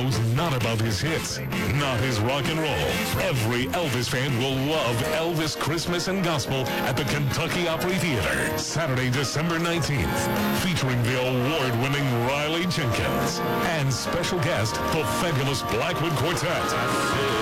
show's not about his hits, not his rock and roll. Every Elvis fan will love Elvis Christmas and Gospel at the Kentucky Opry Theater, Saturday, December 19th, featuring the award-winning Riley Jenkins and special guest, the fabulous Blackwood Quartet.